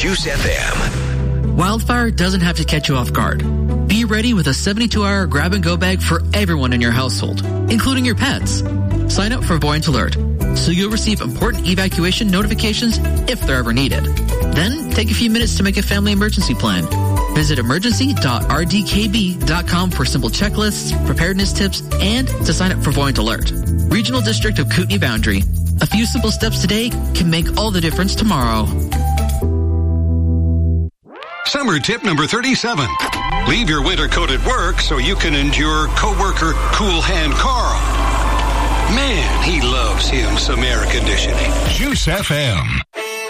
Juice FM. Wildfire doesn't have to catch you off guard. Be ready with a 72-hour grab-and-go bag for everyone in your household, including your pets. Sign up for Voyant Alert, so you'll receive important evacuation notifications if they're ever needed. Then, take a few minutes to make a family emergency plan. Visit emergency.rdkb.com for simple checklists, preparedness tips, and to sign up for Voyant Alert. Regional District of Kootenai Boundary. A few simple steps today can make all the difference tomorrow. Summer tip number 37. Leave your winter coat at work so you can endure coworker Cool Hand Carl. Man, he loves him some air conditioning. Juice FM.